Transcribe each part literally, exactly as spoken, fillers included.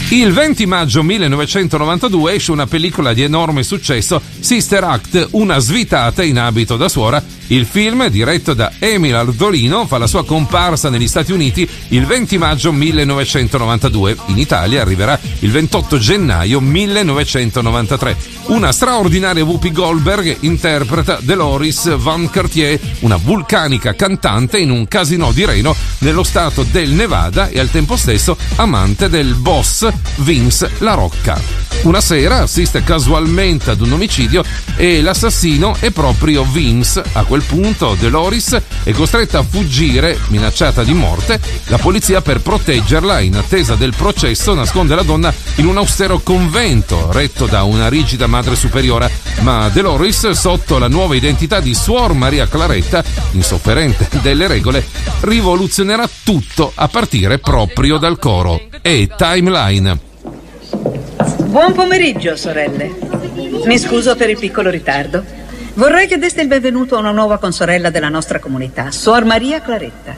Il venti maggio millenovecentonovantadue esce una pellicola di enorme successo, Sister Act, una svitata in abito da suora. Il film, diretto da Emil Ardolino, fa la sua comparsa negli Stati Uniti il venti maggio millenovecentonovantadue. In Italia arriverà il ventotto gennaio millenovecentonovantatré. Una straordinaria Whoopi Goldberg interpreta Dolores Van Cartier, una vulcanica cantante in un casinò di Reno nello stato del Nevada e al tempo stesso amante del boss Vince La Rocca. Una sera assiste casualmente ad un omicidio e l'assassino è proprio Vince. A quel punto Dolores è costretta a fuggire, minacciata di morte. La polizia, per proteggerla in attesa del processo, nasconde la donna in un austero convento retto da una rigida madre superiora, ma Dolores, sotto la nuova identità di Suor Maria Claretta, insofferente delle regole, rivoluzionerà tutto a partire proprio dal coro. E Timeline. Buon pomeriggio, sorelle. Mi scuso per il piccolo ritardo. Vorrei che deste il benvenuto a una nuova consorella della nostra comunità, Suor Maria Claretta.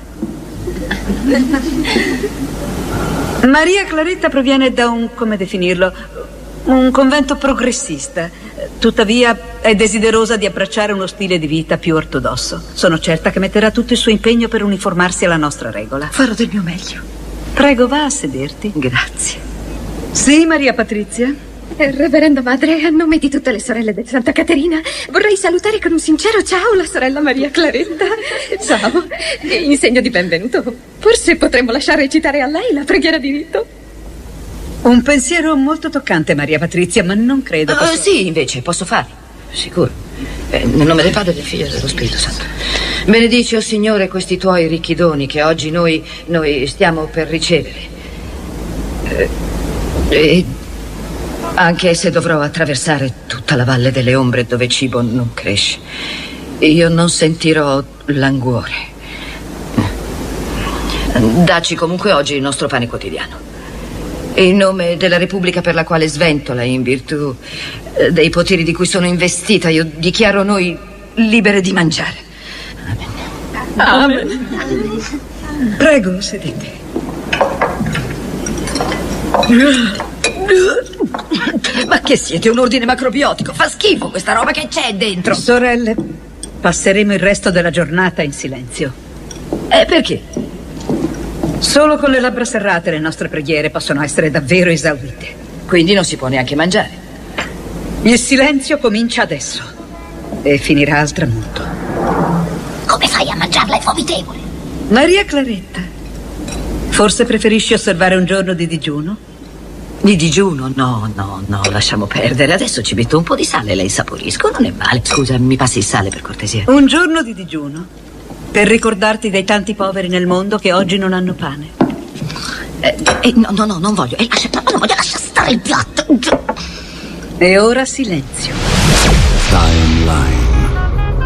Maria Claretta proviene da un, come definirlo, un convento progressista. Tuttavia è desiderosa di abbracciare uno stile di vita più ortodosso. Sono certa che metterà tutto il suo impegno per uniformarsi alla nostra regola. Farò del mio meglio. Prego, va a sederti. Grazie. Sì, Maria Patrizia? Eh, Reverenda Madre, a nome di tutte le sorelle del Santa Caterina, vorrei salutare con un sincero ciao la sorella Maria Claretta. Ciao. In segno di benvenuto, forse potremmo lasciare recitare a lei la preghiera di rito. Un pensiero molto toccante, Maria Patrizia, ma non credo Uh, posso... sì, invece, posso farlo. Sicuro. Eh, nel nome del Padre, del Figlio e dello Spirito Santo. Benedici, o Signore, questi tuoi ricchi doni che oggi noi, noi stiamo per ricevere. Eh, e anche se dovrò attraversare tutta la valle delle ombre dove cibo non cresce, io non sentirò languore. Dacci comunque oggi il nostro pane quotidiano. In nome della Repubblica per la quale sventola, in virtù dei poteri di cui sono investita, io dichiaro noi libere di mangiare. Amen. Amen. Prego, sedete. Ma che siete, un ordine macrobiotico? Fa schifo questa roba che c'è dentro. Sorelle, passeremo il resto della giornata in silenzio. E perché? Solo con le labbra serrate le nostre preghiere possono essere davvero esaurite. Quindi non si può neanche mangiare. Il silenzio comincia adesso e finirà al tramonto. Come fai a mangiarla? È vomitevole. Maria Claretta, forse preferisci osservare un giorno di digiuno? Di digiuno? No, no, no, lasciamo perdere. Adesso ci metto un po' di sale e la insaporisco, non è male. Scusa, mi passi il sale per cortesia? Un giorno di digiuno? Per ricordarti dei tanti poveri nel mondo che oggi non hanno pane. Eh, eh, no, no, no, non voglio. Eh, lascia, non voglio, lascia stare il piatto. E ora silenzio. Timeline.